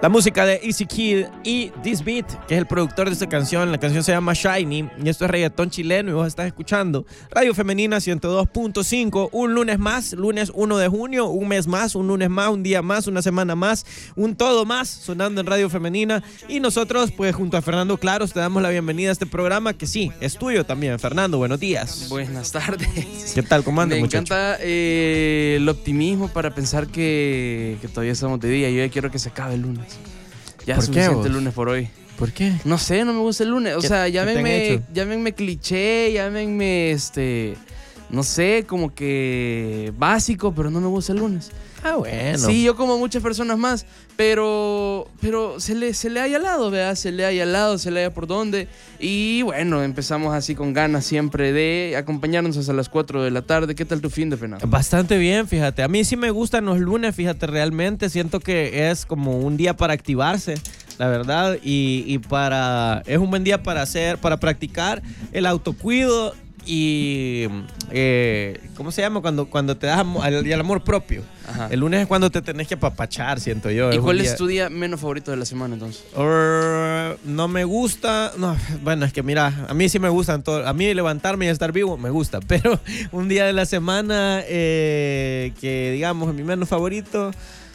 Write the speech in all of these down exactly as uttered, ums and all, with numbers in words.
La música de Easy Kid y This Beat, que es el productor de esta canción. La canción se llama Shiny y esto es reggaetón chileno y vos estás escuchando Radio Femenina ciento dos punto cinco. Un lunes más, lunes uno de junio, un mes más, un lunes más, un día más, una semana más, un todo más sonando en Radio Femenina. Y nosotros, pues junto a Fernando Claros, te damos la bienvenida a este programa que sí, es tuyo también. Fernando, buenos días. Buenas tardes. ¿Qué tal? ¿Cómo andas, Me muchacho? encanta eh, el optimismo para pensar que, que todavía estamos de día. Yo ya quiero que se acabe el lunes. Ya es suficiente el lunes por hoy. ¿Por qué? No sé, no me gusta el lunes. O sea, llámenme, llámenme cliché, llámenme este, no sé, como que básico, pero no me gusta el lunes. Ah, bueno. Sí, yo como muchas personas más, pero pero se le, se le haya al lado, ¿verdad? Se le haya al lado, se le haya por dónde. Y bueno, empezamos así con ganas siempre de acompañarnos hasta las cuatro de la tarde. ¿Qué tal tu fin de Fernando? Bastante bien, fíjate. A mí sí me gustan los lunes, fíjate, realmente. Siento que es como un día para activarse, la verdad. Y, y para es un buen día para hacer, para practicar el autocuido y eh, ¿cómo se llama? Cuando, cuando te das amor, el, el amor propio. Ajá. El lunes es cuando te tenés que apapachar, siento yo. ¿Y es cuál día... es tu día menos favorito de la semana entonces? Uh, no me gusta, no, bueno, es que mira, a mí sí me gustan todo, a mí levantarme y estar vivo me gusta, pero un día de la semana eh, que digamos mi menos favorito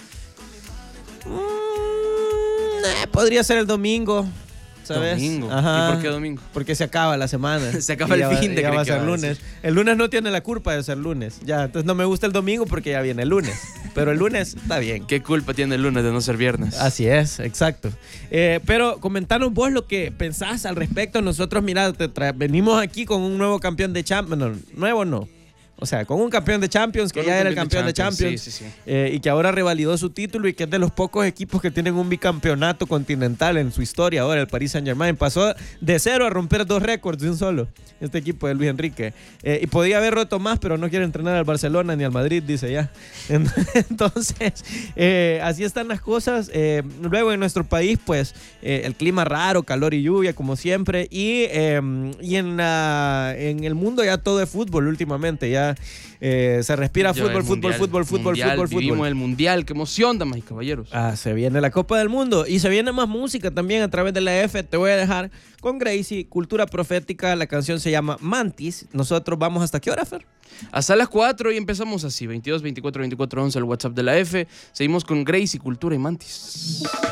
mm, eh, podría ser el domingo. ¿Sabes? Domingo. Ajá. ¿Y por qué domingo? Porque se acaba la semana. Se acaba y el ya fin de ya va a que ser va a lunes. decir. El lunes no tiene la culpa de ser lunes. Ya, entonces no me gusta el domingo porque ya viene el lunes. Pero el lunes está bien. ¿Qué culpa tiene el lunes de no ser viernes? Así es, exacto. Eh, pero comentanos vos lo que pensás al respecto. Nosotros, mira, te tra- venimos aquí con un nuevo campeón de Champions. No, nuevo no. O sea, con un campeón de Champions que Con ya un era el campeón de Champions, Champions, sí, sí, sí. eh, y que ahora revalidó su título y que es de los pocos equipos que tienen un bicampeonato continental en su historia. Ahora el Paris Saint-Germain pasó de cero a romper dos récords de un solo, este equipo de Luis Enrique. Eh, y podía haber roto más, pero no quiere entrenar al Barcelona ni al Madrid, dice ya. Entonces, eh, así están las cosas. Eh, luego en nuestro país, pues, eh, el clima raro, calor y lluvia, como siempre. Y, eh, y en, la, en el mundo ya todo es fútbol últimamente, ya. Eh, se respira Yo, fútbol, fútbol, mundial, fútbol, fútbol, mundial, fútbol, vivimos fútbol. el mundial, qué emoción, damas y caballeros. Ah, se viene la Copa del Mundo y se viene más música también a través de la F. Te voy a dejar con Gracie, Cultura Profética. La canción se llama Mantis. Nosotros vamos hasta qué hora, Fer? Hasta las cuatro y empezamos así, veintidós, veinticuatro, veinticuatro, once, el WhatsApp de la F. Seguimos con Gracie, Cultura y Mantis.